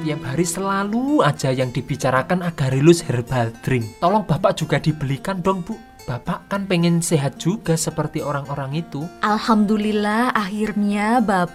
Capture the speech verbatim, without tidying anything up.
Tiap hari selalu aja yang dibicarakan Agarelus Herbal Drink. Tolong Bapak juga dibelikan dong, Bu. Bapak kan pengen sehat juga seperti orang-orang itu. Alhamdulillah akhirnya Bapak